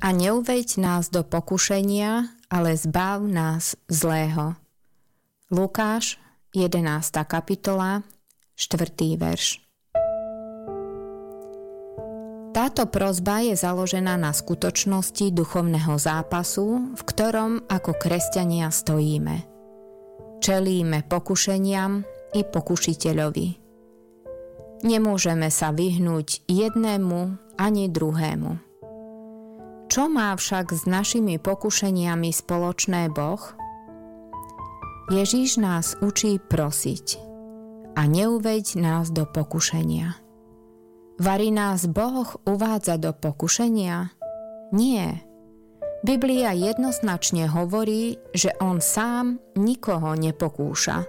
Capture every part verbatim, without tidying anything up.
A neuveď nás do pokušenia, ale zbav nás zlého. Lukáš, jedenásta kapitola, štvrtý verš. Táto prosba je založená na skutočnosti duchovného zápasu, v ktorom ako kresťania stojíme. Čelíme pokušeniam i pokušiteľovi. Nemôžeme sa vyhnúť jednému ani druhému. Čo má však s našimi pokušeniami spoločné Boh? Ježiš nás učí prosiť a neuveď nás do pokušenia. Vari nás Boh uvádza do pokušenia? Nie. Biblia jednoznačne hovorí, že on sám nikoho nepokúša.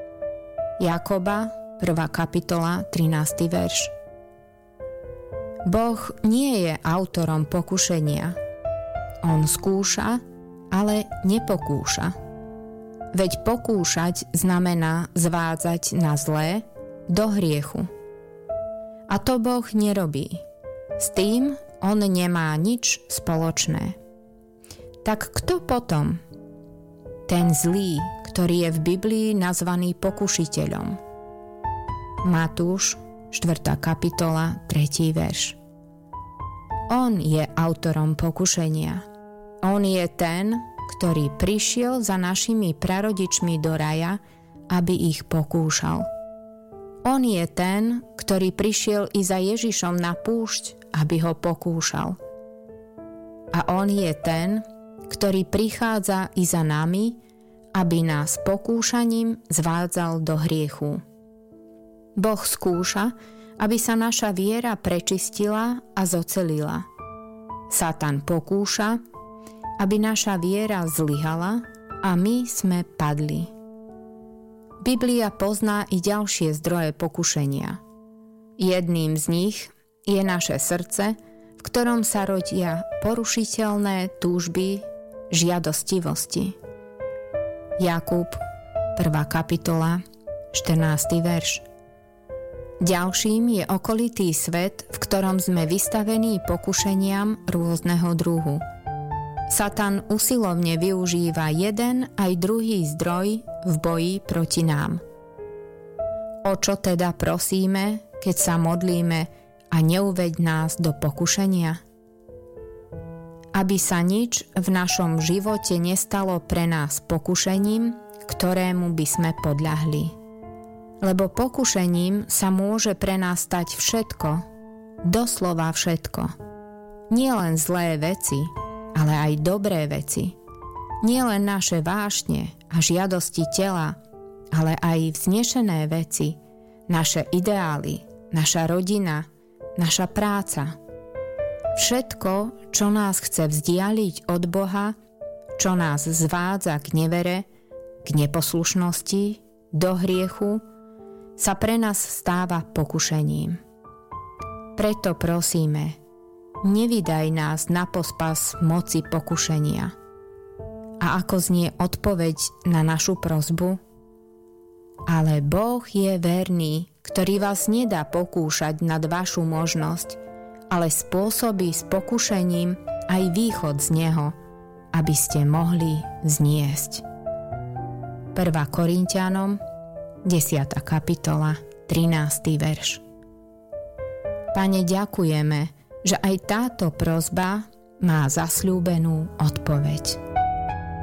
Jakoba, prvá kapitola, trinásty verš. Boh nie je autorom pokušenia. On skúša, ale nepokúša. Veď pokúšať znamená zvádzať na zlé, do hriechu. A to Boh nerobí. S tým on nemá nič spoločné. Tak kto potom? Ten zlý, ktorý je v Biblii nazvaný pokušiteľom. Matúš, štvrtá kapitola, tretí verš. On je autorom pokušenia. On je ten, ktorý prišiel za našimi prarodičmi do raja, aby ich pokúšal. On je ten, ktorý prišiel i za Ježišom na púšť, aby ho pokúšal. A on je ten, ktorý prichádza i za nami, aby nás pokúšaním zvádzal do hriechu. Boh skúša, aby sa naša viera prečistila a zocelila. Satan pokúša, aby naša viera zlyhala a my sme padli. Biblia pozná i ďalšie zdroje pokušenia. Jedným z nich je naše srdce, v ktorom sa rodia porušiteľné túžby, žiadostivosti. Jakub, prvá kapitola, štrnásty verš. Ďalším je okolitý svet, v ktorom sme vystavení pokušeniam rôzneho druhu. Satan usilovne využíva jeden aj druhý zdroj v boji proti nám. O čo teda prosíme, keď sa modlíme a neuveď nás do pokušenia? Aby sa nič v našom živote nestalo pre nás pokušením, ktorému by sme podľahli. Lebo pokušením sa môže pre nás stať všetko, doslova všetko. Nie len zlé veci, ale aj dobré veci. Nie len naše vášne a žiadosti tela, ale aj vznešené veci, naše ideály, naša rodina, naša práca. Všetko, čo nás chce vzdialiť od Boha, čo nás zvádza k nevere, k neposlušnosti, do hriechu, sa pre nás stáva pokušením. Preto prosíme, nevydaj nás na pospas moci pokušenia. A ako znie odpoveď na našu prosbu? Ale Boh je verný, ktorý vás nedá pokúšať nad vašu možnosť, ale spôsobí s pokušením aj východ z neho, aby ste mohli zniesť. prvá Korinťanom, desiata kapitola, trinásty verš. Pane, ďakujeme, že aj táto prosba má zasľúbenú odpoveď.